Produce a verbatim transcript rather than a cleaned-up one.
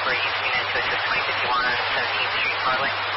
for East United to assist twenty fifty-one seventeenth Street Broadway.